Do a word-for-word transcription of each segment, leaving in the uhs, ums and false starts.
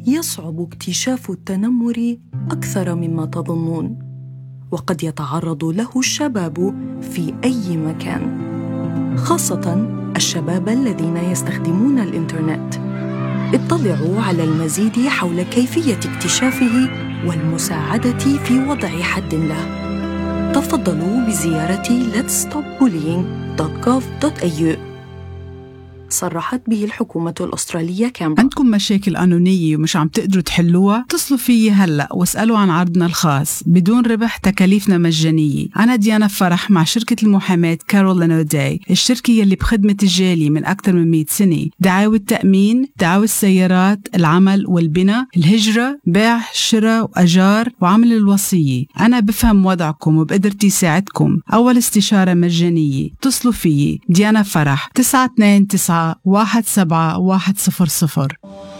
يصعب اكتشاف التنمر أكثر مما تظنون، وقد يتعرض له الشباب في أي مكان، خاصة الشباب الذين يستخدمون الإنترنت. اطلعوا على المزيد حول كيفية اكتشافه والمساعدة في وضع حد له. تفضلوا بزيارة let's stop bullying dot gov dot a u. صرحت به الحكومة الأسترالية كامبرا. عندكم مشاكل قانونية ومش عم تقدروا تحلوها؟ اتصلوا فيي هلأ واسألوا عن عرضنا الخاص بدون ربح، تكاليفنا مجانية. أنا ديانا فرح مع شركة المحاماة كارول أوداي، الشركة يلي بخدمة الجالي من أكثر من مئة سنة. دعاوى التأمين، دعاوى السيارات، العمل والبناء، الهجرة، بيع، شراء وأجار، وعمل الوصية. أنا بفهم وضعكم وبقدرتي ساعدكم. أول استشارة مجانية. اتصلوا فيي ديانا فرح تسعة اثنين تسعة واحد سبعة واحد صفر صفر.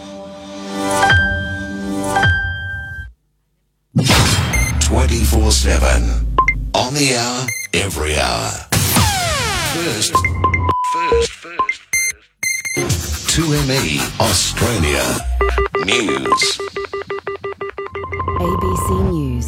twenty-four seven on the hour, every hour. First, first, first, first. two M E Australia News. A B C News.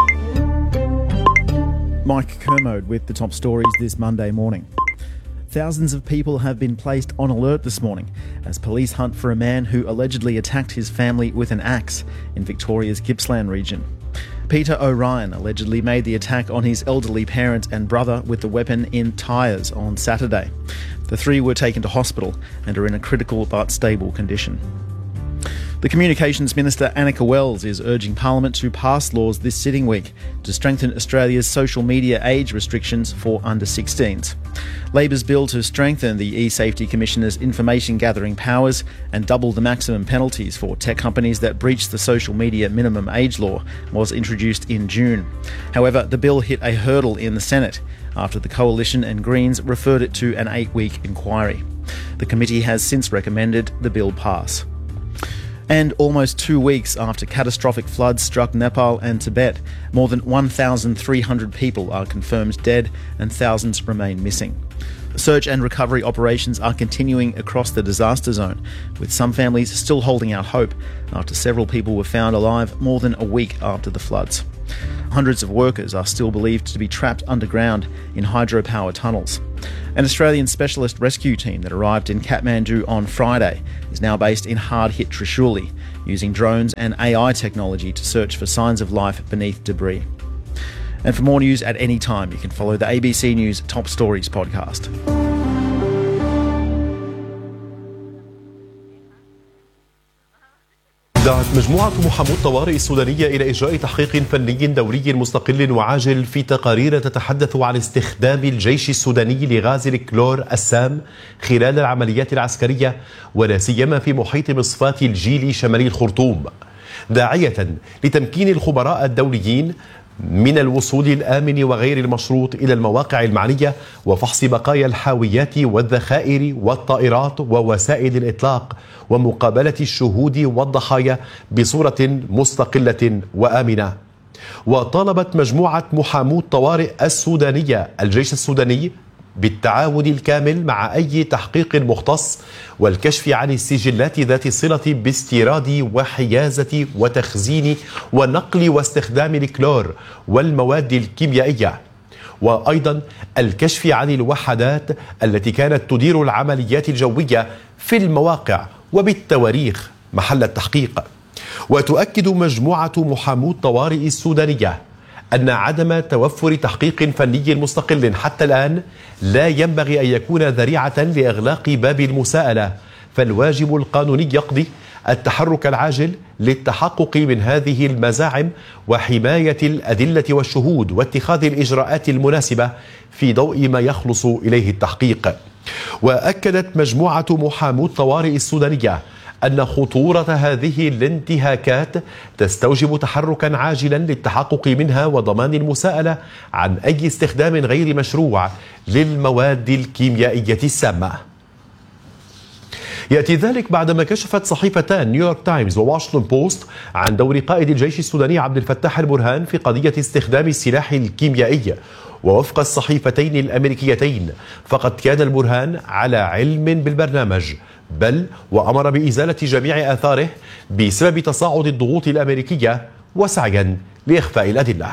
Mike Kermode with the top stories this Monday morning. Thousands of people have been placed on alert this morning as police hunt for a man who allegedly attacked his family with an axe in Victoria's Gippsland region. Peter O'Ryan allegedly made the attack on his elderly parent and brother with the weapon in tyres on Saturday. The three were taken to hospital and are in a critical but stable condition. The Communications Minister Annika Wells is urging Parliament to pass laws this sitting week to strengthen Australia's social media age restrictions for under sixteens. Labor's bill to strengthen the e-Safety Commissioner's information gathering powers and double the maximum penalties for tech companies that breach the social media minimum age law was introduced in June. However, the bill hit a hurdle in the Senate after the Coalition and Greens referred it to an eight-week inquiry. The committee has since recommended the bill pass. And almost two weeks after catastrophic floods struck Nepal and Tibet, more than one thousand three hundred people are confirmed dead and thousands remain missing. Search and recovery operations are continuing across the disaster zone, with some families still holding out hope after several people were found alive more than a week after the floods. Hundreds of workers are still believed to be trapped underground in hydropower tunnels. An Australian specialist rescue team that arrived in Kathmandu on Friday is now based in hard-hit Trishuli, using drones and A I technology to search for signs of life beneath debris. And for more news at any time, you can follow the A B C News Top Stories podcast. دعت مجموعة محامو الطوارئ السودانية إلى إجراء تحقيق فني دوري مستقل وعاجل في تقارير تتحدث عن استخدام الجيش السوداني لغاز الكلور السام خلال العمليات العسكرية ولا سيما في محيط مصفاة الجيل شمالي الخرطوم، داعية لتمكين الخبراء الدوليين من الوصول الآمن وغير المشروط إلى المواقع المعنية وفحص بقايا الحاويات والذخائر والطائرات ووسائل الإطلاق ومقابلة الشهود والضحايا بصورة مستقلة وآمنة. وطالبت مجموعة محامو الطوارئ السودانية الجيش السوداني بالتعاون الكامل مع أي تحقيق مختص والكشف عن السجلات ذات الصلة باستيراد وحيازة وتخزين ونقل واستخدام الكلور والمواد الكيميائية، وأيضا الكشف عن الوحدات التي كانت تدير العمليات الجوية في المواقع وبالتواريخ محل التحقيق. وتؤكد مجموعة محامو الطوارئ السودانية أن عدم توفر تحقيق فني مستقل حتى الآن لا ينبغي أن يكون ذريعة لإغلاق باب المساءلة، فالواجب القانوني يقضي التحرك العاجل للتحقق من هذه المزاعم وحماية الأدلة والشهود واتخاذ الإجراءات المناسبة في ضوء ما يخلص إليه التحقيق. وأكدت مجموعة محامو الطوارئ السودانية أن خطورة هذه الانتهاكات تستوجب تحركا عاجلا للتحقق منها وضمان المساءلة عن أي استخدام غير مشروع للمواد الكيميائية السامة. يأتي ذلك بعدما كشفت صحيفتان نيويورك تايمز وواشنطن بوست عن دور قائد الجيش السوداني عبد الفتاح البرهان في قضية استخدام السلاح الكيميائي. ووفق الصحيفتين الأمريكيتين فقد كان البرهان على علم بالبرنامج بل وأمر بإزالة جميع آثاره بسبب تصاعد الضغوط الأمريكية وسعيا لإخفاء الأدلة.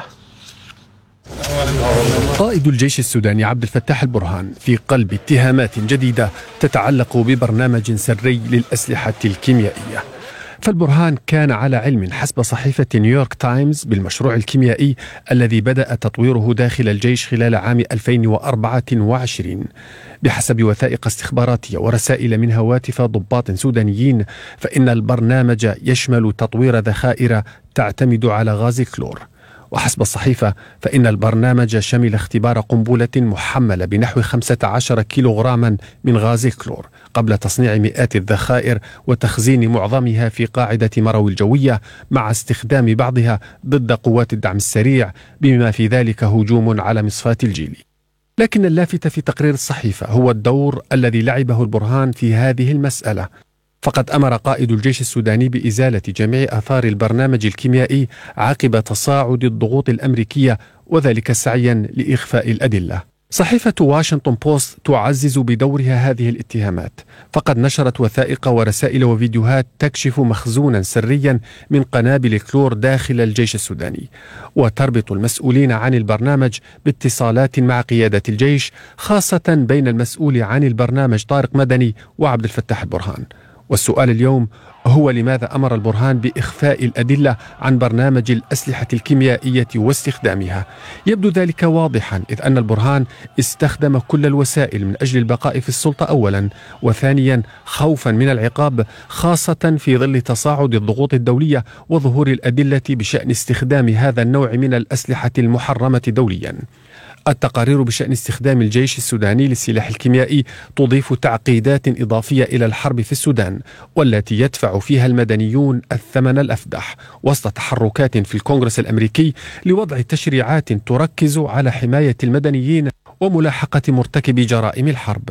قائد الجيش السوداني عبد الفتاح البرهان في قلب اتهامات جديدة تتعلق ببرنامج سري للأسلحة الكيميائية. فالبرهان كان على علم حسب صحيفة نيويورك تايمز بالمشروع الكيميائي الذي بدأ تطويره داخل الجيش خلال عام ألفين وأربعة وعشرين. بحسب وثائق استخباراتية ورسائل من هواتف ضباط سودانيين، فإن البرنامج يشمل تطوير ذخائر تعتمد على غاز الكلور. وحسب الصحيفة فإن البرنامج شمل اختبار قنبلة محملة بنحو خمسة عشر كيلوغراما من غاز الكلور قبل تصنيع مئات الذخائر وتخزين معظمها في قاعدة مروي الجوية، مع استخدام بعضها ضد قوات الدعم السريع، بما في ذلك هجوم على مصفاة الجيل. لكن اللافت في تقرير الصحيفة هو الدور الذي لعبه البرهان في هذه المسألة، فقد أمر قائد الجيش السوداني بإزالة جميع آثار البرنامج الكيميائي عقب تصاعد الضغوط الأمريكية، وذلك سعيا لإخفاء الأدلة. صحيفة واشنطن بوست تعزز بدورها هذه الاتهامات، فقد نشرت وثائق ورسائل وفيديوهات تكشف مخزونا سريا من قنابل كلور داخل الجيش السوداني، وتربط المسؤولين عن البرنامج باتصالات مع قيادة الجيش، خاصة بين المسؤول عن البرنامج طارق مدني وعبد الفتاح البرهان. والسؤال اليوم هو لماذا أمر البرهان بإخفاء الأدلة عن برنامج الأسلحة الكيميائية واستخدامها؟ يبدو ذلك واضحا، إذ أن البرهان استخدم كل الوسائل من أجل البقاء في السلطة أولا، وثانيا خوفا من العقاب، خاصة في ظل تصاعد الضغوط الدولية وظهور الأدلة بشأن استخدام هذا النوع من الأسلحة المحرمة دوليا. التقارير بشأن استخدام الجيش السوداني للسلاح الكيميائي تضيف تعقيدات إضافية إلى الحرب في السودان، والتي يدفع فيها المدنيون الثمن الأفدح، وسط تحركات في الكونغرس الأمريكي لوضع تشريعات تركز على حماية المدنيين وملاحقة مرتكبي جرائم الحرب.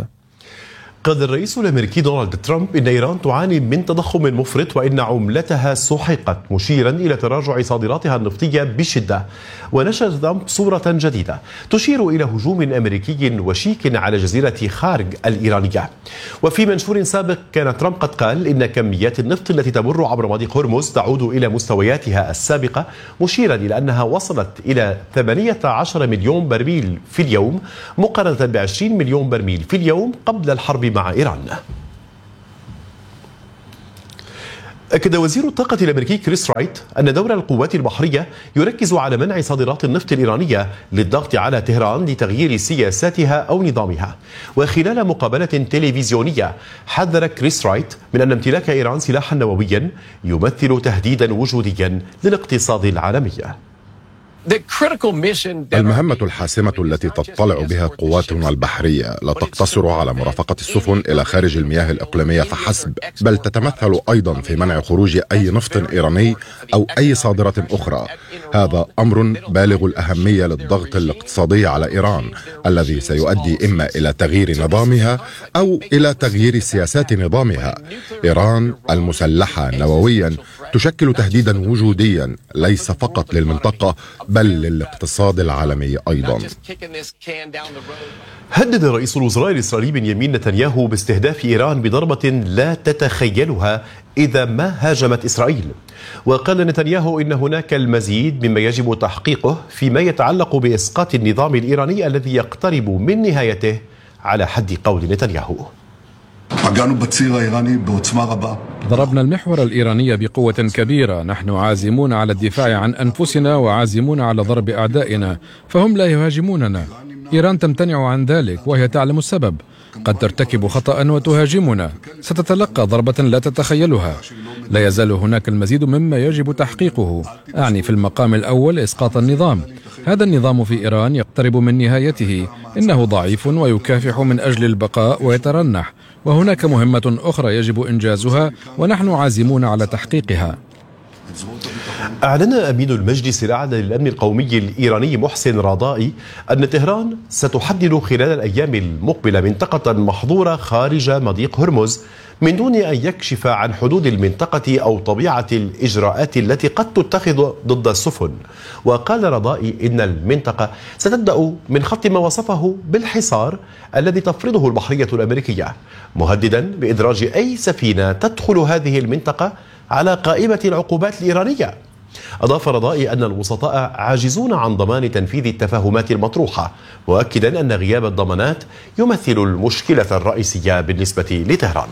قال الرئيس الأمريكي دونالد ترامب إن إيران تعاني من تضخم مفرط وإن عملتها سحقت، مشيرا إلى تراجع صادراتها النفطية بشدة. ونشر ترامب صورة جديدة تشير إلى هجوم أمريكي وشيك على جزيرة خارج الإيرانية. وفي منشور سابق كان ترامب قد قال إن كميات النفط التي تمر عبر مضيق هرمز تعود إلى مستوياتها السابقة، مشيرا إلى أنها وصلت إلى ثمانية عشر مليون برميل في اليوم مقارنة بعشرين مليون برميل في اليوم قبل الحرب مع إيران. أكد وزير الطاقة الأمريكي كريس رايت أن دور القوات البحرية يركز على منع صادرات النفط الإيرانية للضغط على طهران لتغيير سياساتها أو نظامها. وخلال مقابلة تلفزيونية حذر كريس رايت من أن امتلاك إيران سلاحا نوويا يمثل تهديدا وجوديا للاقتصاد العالمي. المهمة الحاسمة التي تطلع بها قواتنا البحرية لا تقتصر على مرافقة السفن إلى خارج المياه الإقليمية فحسب، بل تتمثل أيضا في منع خروج أي نفط إيراني أو أي صادرة أخرى. هذا أمر بالغ الأهمية للضغط الاقتصادي على إيران، الذي سيؤدي إما إلى تغيير نظامها أو إلى تغيير سياسات نظامها. إيران المسلحة نوويا تشكل تهديدا وجوديا ليس فقط للمنطقة بل للاقتصاد العالمي أيضا. هدد رئيس الوزراء الإسرائيلي بنيامين نتنياهو باستهداف إيران بضربة لا تتخيلها إذا ما هاجمت إسرائيل. وقال نتنياهو إن هناك المزيد مما يجب تحقيقه فيما يتعلق بإسقاط النظام الإيراني الذي يقترب من نهايته، على حد قول نتنياهو. ضربنا المحور الإيراني بقوة كبيرة، نحن عازمون على الدفاع عن أنفسنا وعازمون على ضرب أعدائنا، فهم لا يهاجموننا. إيران تمتنع عن ذلك وهي تعلم السبب. قد ترتكب خطأ وتهاجمنا، ستتلقى ضربة لا تتخيلها. لا يزال هناك المزيد مما يجب تحقيقه، أعني في المقام الأول إسقاط النظام. هذا النظام في إيران يقترب من نهايته، إنه ضعيف ويكافح من أجل البقاء ويترنح، وهناك مهمة أخرى يجب إنجازها ونحن عازمون على تحقيقها. أعلن أمين المجلس الأعلى للأمن القومي الإيراني محسن رضائي أن طهران ستحدد خلال الأيام المقبلة منطقة محظورة خارج مضيق هرمز من دون أن يكشف عن حدود المنطقة أو طبيعة الإجراءات التي قد تتخذ ضد السفن. وقال رضائي إن المنطقة ستبدأ من خط ما وصفه بالحصار الذي تفرضه البحرية الأمريكية، مهددا بإدراج أي سفينة تدخل هذه المنطقة على قائمة العقوبات الإيرانية. أضاف رضائي أن الوسطاء عاجزون عن ضمان تنفيذ التفاهمات المطروحة، مؤكدا أن غياب الضمانات يمثل المشكلة الرئيسية بالنسبة لطهران.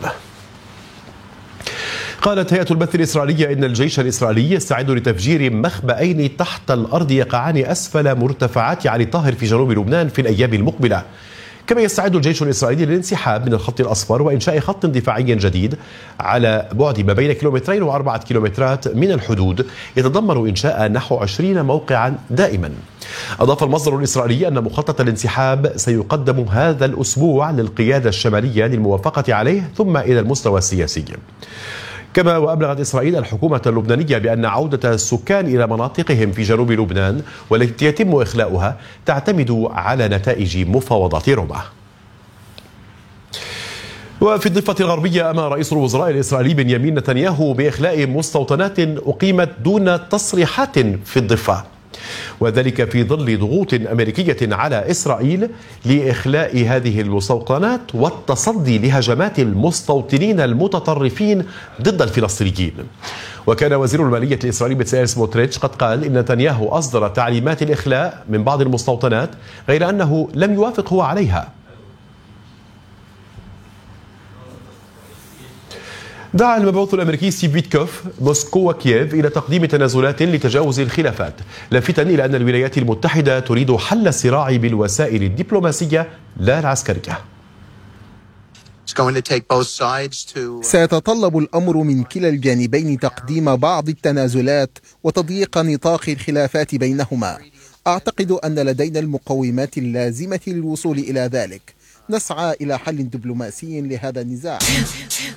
قالت هيئة البث الإسرائيلية إن الجيش الإسرائيلي يستعد لتفجير مخبأين تحت الأرض يقعان أسفل مرتفعات علي طاهر في جنوب لبنان في الأيام المقبلة. كما يستعد الجيش الإسرائيلي للانسحاب من الخط الأصفر وإنشاء خط دفاعي جديد على بعد ما بين كيلومترين وأربعة كيلومترات من الحدود، يتضمن إنشاء نحو عشرين موقعا دائما. أضاف المصدر الإسرائيلي أن مخطط الانسحاب سيقدم هذا الأسبوع للقيادة الشمالية للموافقة عليه ثم إلى المستوى السياسي. كما وأبلغت إسرائيل الحكومة اللبنانية بأن عودة السكان إلى مناطقهم في جنوب لبنان والتي يتم إخلاؤها تعتمد على نتائج مفاوضات روما. وفي الضفة الغربية أمر رئيس الوزراء الإسرائيلي بنيامين نتنياهو بإخلاء مستوطنات أقيمت دون تصريحات في الضفة، وذلك في ظل ضغوط أمريكية على إسرائيل لإخلاء هذه المستوطنات والتصدي لهجمات المستوطنين المتطرفين ضد الفلسطينيين. وكان وزير المالية الإسرائيلي بتسائل سموتريتش قد قال إن نتنياهو أصدر تعليمات الإخلاء من بعض المستوطنات غير أنه لم يوافق هو عليها. دعا المبعوث الأمريكي ستيف ويتكوف موسكو وكييف إلى تقديم تنازلات لتجاوز الخلافات، لافتا إلى أن الولايات المتحدة تريد حل الصراع بالوسائل الدبلوماسية لا العسكرية. سيتطلب الأمر من كلا الجانبين تقديم بعض التنازلات وتضييق نطاق الخلافات بينهما. أعتقد أن لدينا المقومات اللازمة للوصول إلى ذلك. نسعى إلى حل دبلوماسي لهذا النزاع.